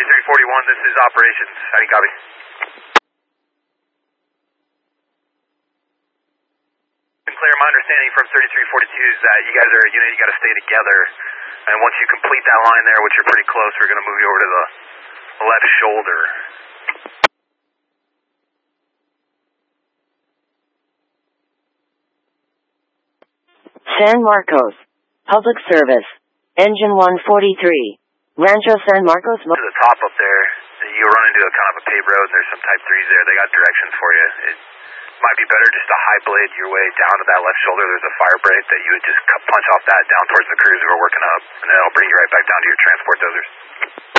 341, this is operations. How do you copy? Clear, my understanding from 3342 is that you guys are a unit, you got to stay together. And once you complete that line there, which you're pretty close, we're going to move you over to the left shoulder. San Marcos, Public Service, Engine 143, Rancho San Marcos. To the top up there, you run into a kind of a paved road, and there's some Type 3s there. They got directions for you. It might be better just to high blade your way down to that left shoulder. There's a fire break that you would just punch off that down towards the crews who are working up, and then it'll bring you right back down to your transport dozers.